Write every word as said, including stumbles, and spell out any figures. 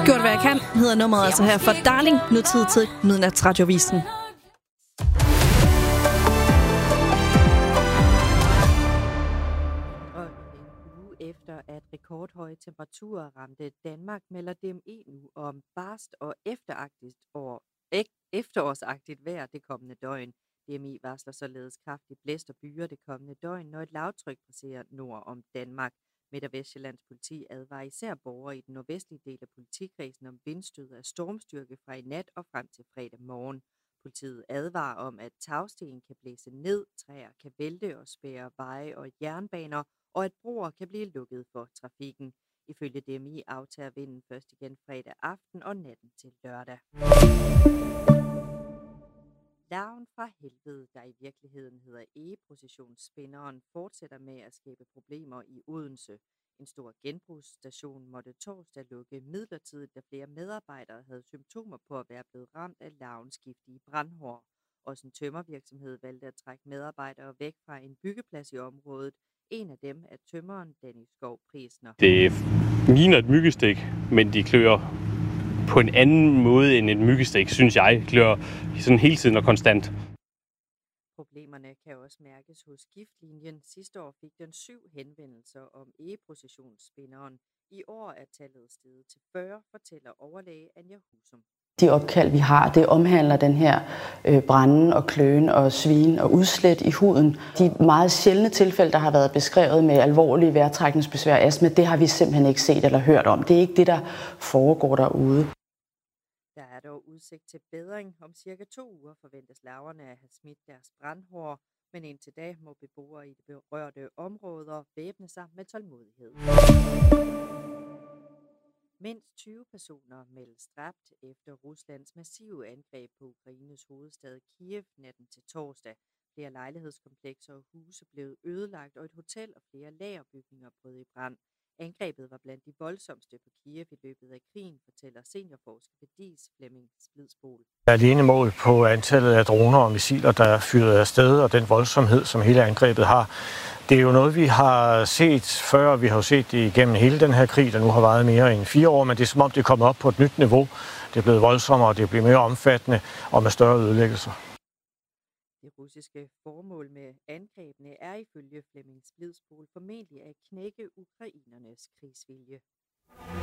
Gjort hvad jeg kan, hedder nummeret altså her for Darling. Nu tid til Midnatsradiovisen. Og en uge efter, at rekordhøje temperaturer ramte Danmark, melder D M E nu om barst og efteragtigt år, ek, efterårsagtigt vejr det kommende døgn. D M E varsler således kraftigt blæst og byer det kommende døgn, når et lavtryk passerer nord om Danmark. Midt- og Vestjyllands politi advarer især borgere i den nordvestlige del af politikredsen om vindstød af stormstyrke fra i nat og frem til fredag morgen. Politiet advarer om, at tagsten kan blæse ned, træer kan vælte og spærre veje og jernbaner, og at broer kan blive lukket for trafikken. Ifølge D M I aftager vinden først igen fredag aften og natten til lørdag. Larven fra helvede, der i virkeligheden hedder egeprocessionsspinderen, fortsætter med at skabe problemer i Odense. En stor genbrugsstation måtte torsdag lukke midlertidigt, da flere medarbejdere havde symptomer på at være blevet ramt af larvens giftige brandhår. Også en tømmervirksomhed valgte at trække medarbejdere væk fra en byggeplads i området. En af dem er tømmeren Dennis Skov Priesner. Det ligner et myggestik, men de klør på en anden måde end et myggestik, synes jeg. Klør sådan hele tiden og konstant. Problemerne kan også mærkes hos giftlinjen. Sidste år fik den syv henvendelser om egeprocessionsspinderen. I år er tallet steget til fyrre, fortæller overlæge Anja Husum. De opkald, vi har, det omhandler den her øh, branden og kløen og svin og udslæt i huden. De meget sjældne tilfælde, der har været beskrevet med alvorlige vejrtrækningsbesvær og astma, det har vi simpelthen ikke set eller hørt om. Det er ikke det, der foregår derude. Der er dog udsigt til bedring. Om cirka to uger forventes larverne at have smidt deres brandhår, men indtil da må beboere i de berørte områder væbne sig med tålmodighed. Mindst tyve personer meldes dræbt efter Ruslands massive angreb på Ukraines hovedstad Kiev natten til torsdag. Flere lejlighedskomplekser og huse blev ødelagt, og et hotel og flere lagerbygninger brød i brand. Angrebet var blandt de voldsomste på Kiev i løbet af krigen, fortæller seniorforsker ved D I S Flemming Splidsbol. Der er alene mål på antallet af droner og missiler, der er fyret afsted, og den voldsomhed, som hele angrebet har. Det er jo noget, vi har set før. Vi har jo set det igennem hele den her krig, der nu har varet mere end fire år, men det er som om, det er kommet op på et nyt niveau. Det er blevet voldsommere, det er blevet mere omfattende og med større ødelæggelser. Det russiske formål med angrebene er ifølge Flemming Splidsbol formentlig at knække ukrainernes krigsvilje.